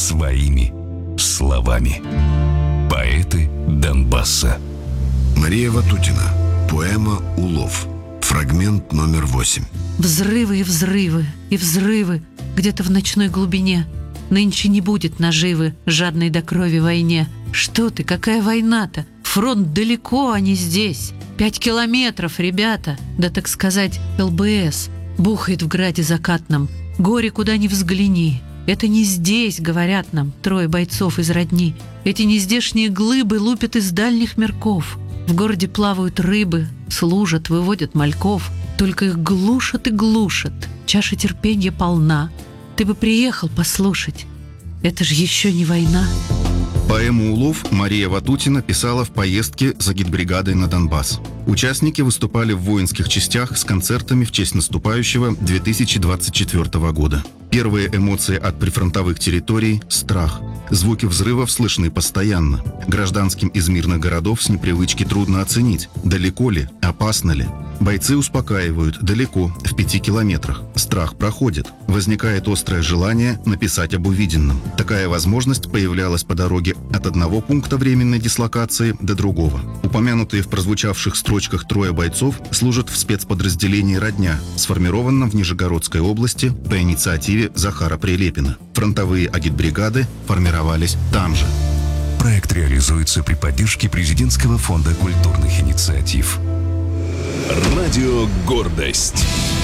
своими словами. Поэты Донбасса. Мария Ватутина. Поэма «Улов». Фрагмент номер 8. Взрывы и взрывы, и взрывы где-то в ночной глубине. Нынче не будет наживы жадной до крови войне. Что ты, какая война-то? Фронт далеко, а не здесь. 5 километров, ребята. Да, так сказать, ЛБС бухает в граде закатном. Горе куда ни взгляни. Это не здесь, говорят нам, 3 бойцов из родни. Эти нездешние глыбы лупят из дальних мирков. В городе плавают рыбы, служат, выводят мальков. Только их глушат и глушат. Чаша терпенья полна. Ты бы приехал послушать. Это же еще не война. Поэму «Улов» Мария Ватутина писала в поездке за агитбригадой на Донбасс. Участники выступали в воинских частях с концертами в честь наступающего 2024 года. Первые эмоции от прифронтовых территорий – страх. Звуки взрывов слышны постоянно. Гражданским из мирных городов с непривычки трудно оценить, далеко ли, опасно ли. Бойцы успокаивают: далеко, в 5 километрах. Страх проходит. Возникает острое желание написать об увиденном. Такая возможность появлялась по дороге от одного пункта временной дислокации до другого. Упомянутые в прозвучавших строчках 3 бойцов служат в спецподразделении «Родня», сформированном в Нижегородской области по инициативе Захара Прилепина. Фронтовые агитбригады формировались там же. Проект реализуется при поддержке Президентского фонда культурных инициатив. Радио «Гордость».